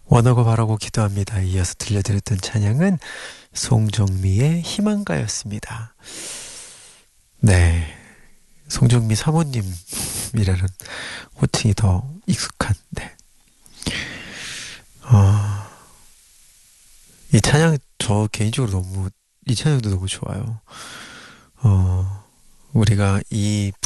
원하고 바라고 기도합니다. 이어서 들려드렸던 찬양은 송정미의 희망가였습니다. 네. 송정미 사모님이라는 호칭이 더 익숙한, 네. 어, 이 찬양, 저 개인적으로 이 찬양도 너무 좋아요. 우리가 이